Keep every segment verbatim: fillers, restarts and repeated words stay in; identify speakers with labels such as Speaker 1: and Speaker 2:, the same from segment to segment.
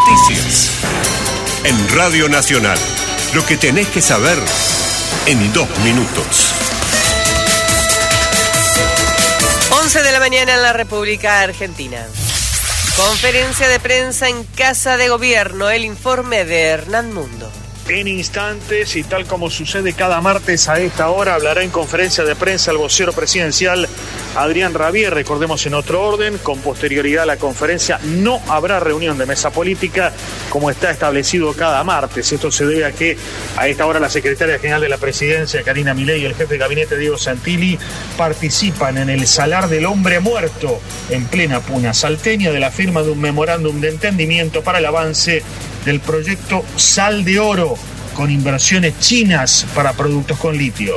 Speaker 1: Noticias. En Radio Nacional. Lo que tenés que saber en dos minutos.
Speaker 2: once de la mañana en la República Argentina. Conferencia de prensa en Casa de Gobierno. El informe de Hernán Mundo.
Speaker 3: En instantes, y tal como sucede cada martes a esta hora, hablará en conferencia de prensa el vocero presidencial Adrián Rabier. Recordemos, en otro orden, con posterioridad a la conferencia no habrá reunión de mesa política como está establecido cada martes. Esto se debe a que a esta hora la secretaria general de la presidencia, Karina Milei, y el jefe de gabinete, Diego Santilli, participan en el Salar del Hombre Muerto en plena puna salteña de la firma de un memorándum de entendimiento para el avance del proyecto Sal de Oro, con inversiones chinas para productos con litio.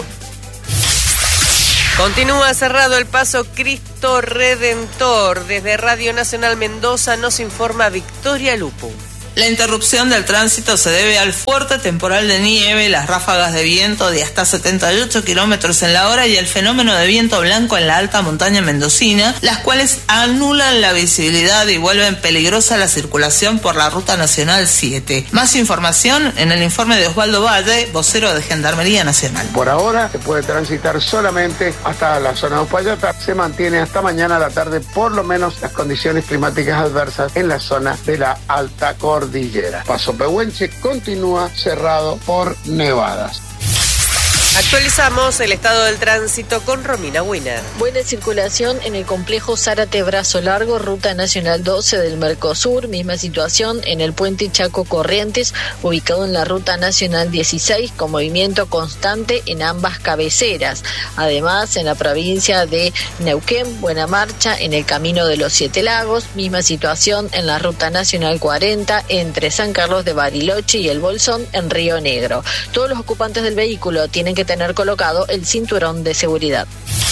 Speaker 2: Continúa cerrado el paso Cristo Redentor. Desde Radio Nacional Mendoza nos informa Victoria Lupu.
Speaker 4: La interrupción del tránsito se debe al fuerte temporal de nieve, las ráfagas de viento de hasta setenta y ocho kilómetros en la hora y el fenómeno de viento blanco en la alta montaña mendocina, las cuales anulan la visibilidad y vuelven peligrosa la circulación por la Ruta Nacional siete. Más información en el informe de Osvaldo Valle, vocero de Gendarmería Nacional.
Speaker 5: Por ahora se puede transitar solamente hasta la zona de Uspallata. Se mantiene hasta mañana a la tarde por lo menos las condiciones climáticas adversas en la zona de la alta cordillera. Paso Pehuenche continúa cerrado por nevadas.
Speaker 2: Actualizamos el estado del tránsito con Romina Winner.
Speaker 6: Buena circulación en el complejo Zárate Brazo Largo, Ruta Nacional doce del Mercosur. Misma situación en el puente Chaco Corrientes, ubicado en la Ruta Nacional dieciséis, con movimiento constante en ambas cabeceras. Además, en la provincia de Neuquén, buena marcha en el Camino de los Siete Lagos. Misma situación en la Ruta Nacional cuarenta, entre San Carlos de Bariloche y El Bolsón, en Río Negro. Todos los ocupantes del vehículo tienen que tener colocado el cinturón de seguridad.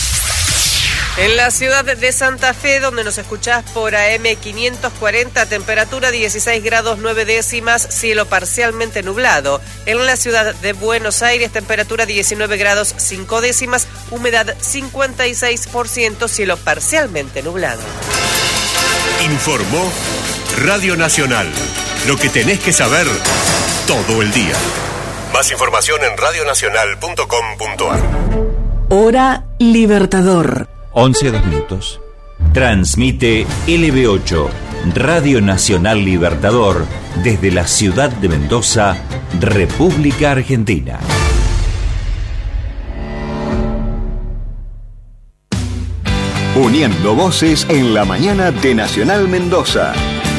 Speaker 2: En la ciudad de Santa Fe, donde nos escuchás por A M quinientos cuarenta, temperatura dieciséis grados nueve décimas, cielo parcialmente nublado. En la ciudad de Buenos Aires, temperatura diecinueve grados cinco décimas, humedad cincuenta y seis por ciento, cielo parcialmente nublado.
Speaker 1: Informó Radio Nacional. Lo que tenés que saber todo el día. Más información en radio nacional punto com punto a r.
Speaker 7: Hora Libertador.
Speaker 8: once dos minutos. Transmite L B ocho, Radio Nacional Libertador, desde la ciudad de Mendoza, República Argentina.
Speaker 9: Uniendo voces en la mañana de Nacional Mendoza.